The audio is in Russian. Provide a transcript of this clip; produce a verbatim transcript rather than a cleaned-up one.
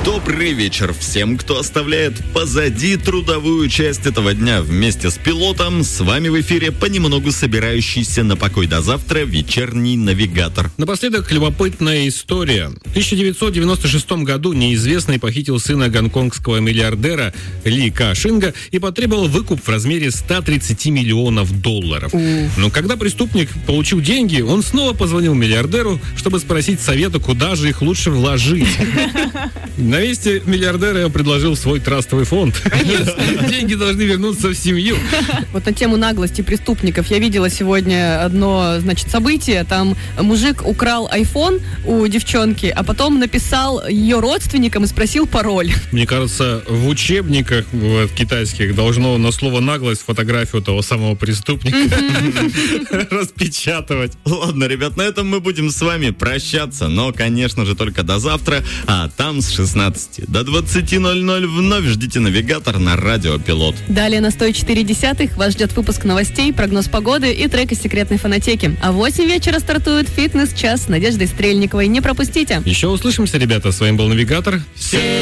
Добрый вечер всем, кто оставляет позади трудовую часть этого дня вместе с пилотом. С вами в эфире понемногу собирающийся на покой до завтра вечерний навигатор. Напоследок любопытная история. В тысяча девятьсот девяносто шестом году неизвестный похитил сына гонконгского миллиардера Ли Ка-шинга и потребовал выкуп в размере ста тридцати миллионов долларов. Уф. Но когда преступник получил деньги, он снова позвонил миллиардеру, чтобы спросить совета, куда же их лучше вложить. На месте миллиардера я предложил свой трастовый фонд. Деньги должны вернуться в семью. Вот на тему наглости преступников я видела сегодня одно, значит, событие. Там мужик украл айфон у девчонки, а потом написал ее родственникам и спросил пароль. Мне кажется, в учебниках вот, китайских должно на слово наглость фотографию того самого преступника распечатывать. Ладно, ребят, на этом мы будем с вами прощаться, но, конечно же, только до завтра, а там с шестнадцати до двадцати ноль-ноль вновь ждите навигатор на радио Пилот. Далее на сто четыре десятых вас ждет выпуск новостей, прогноз погоды и трек из секретной фонотеки. А в восемь вечера стартует фитнес-час с Надеждой Стрельниковой. Не пропустите. Еще услышимся, ребята. С вами был навигатор. Всем